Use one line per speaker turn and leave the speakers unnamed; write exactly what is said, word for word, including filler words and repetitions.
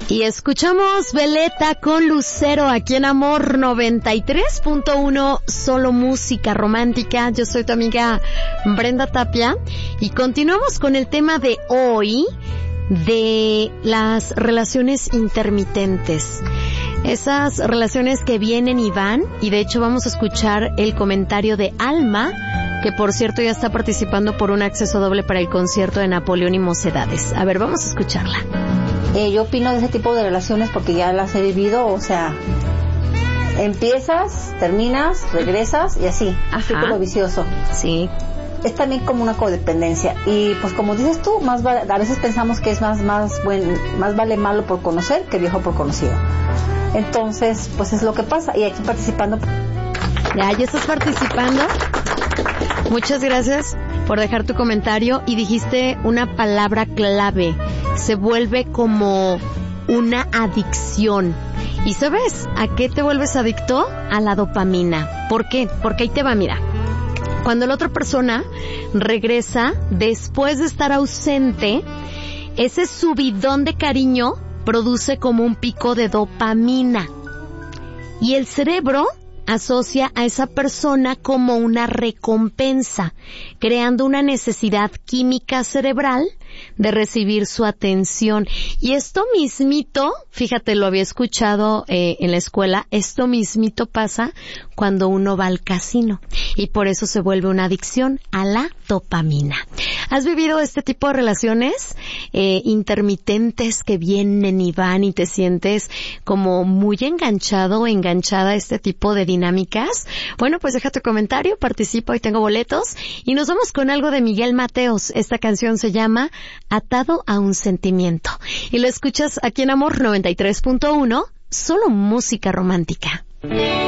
Y escuchamos Veleta con Lucero aquí en Amor noventa y tres punto uno, solo música romántica. Yo soy tu amiga Brenda Tapia y continuamos con el tema de hoy de las relaciones intermitentes. Esas relaciones que vienen y van, y de hecho vamos a escuchar el comentario de Alma, que por cierto ya está participando por un acceso doble para el concierto de Napoleón y Mocedades. A ver, vamos a escucharla.
Eh, yo opino de ese tipo de relaciones porque ya las he vivido, o sea, empiezas, terminas, regresas y así, un círculo vicioso.
Sí.
Es también como una codependencia y pues como dices tú, más vale, a veces pensamos que es más más buen, más vale malo por conocer que viejo por conocido. Entonces, pues es lo que pasa y aquí participando.
Ya, ya estás participando. Muchas gracias por dejar tu comentario y dijiste una palabra clave. Se vuelve como una adicción. ¿Y sabes a qué te vuelves adicto? A la dopamina. ¿Por qué? Porque ahí te va, mira. Cuando la otra persona regresa después de estar ausente, ese subidón de cariño produce como un pico de dopamina. Y el cerebro asocia a esa persona como una recompensa, creando una necesidad química cerebral de recibir su atención. Y esto mismito, fíjate, lo había escuchado eh, en la escuela, esto mismito pasa cuando uno va al casino y por eso se vuelve una adicción a la dopamina. ¿Has vivido este tipo de relaciones eh, intermitentes que vienen y van y te sientes como muy enganchado o enganchada a este tipo de dinámicas? Bueno, pues deja tu comentario, participa, hoy tengo boletos y nos vamos con algo de Miguel Mateos. Esta canción se llama Atado a un sentimiento y lo escuchas aquí en Amor noventa y tres punto uno, solo música romántica.